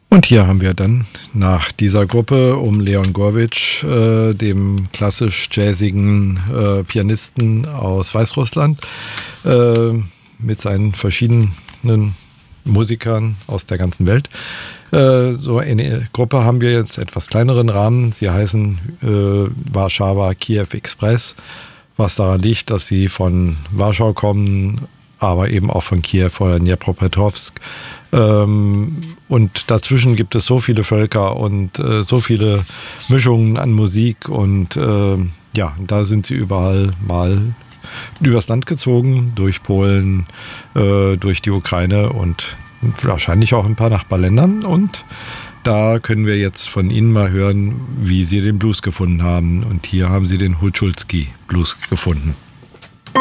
Und hier haben wir dann nach dieser Gruppe um Leon Gorwitsch, dem klassisch-jazzigen Pianisten aus Weißrussland, mit seinen verschiedenen Musikern aus der ganzen Welt. So eine Gruppe haben wir jetzt etwas kleineren Rahmen. Sie heißen Warschauer Kiew Express, was daran liegt, dass sie von Warschau kommen, aber eben auch von Kiew oder Dnipropetrovsk. Und dazwischen gibt es so viele Völker und so viele Mischungen an Musik und da sind sie überall mal übers Land gezogen, durch Polen, durch die Ukraine und wahrscheinlich auch ein paar Nachbarländern. Und da können wir jetzt von Ihnen mal hören, wie Sie den Blues gefunden haben. Und hier haben Sie den Hulczulski Blues gefunden.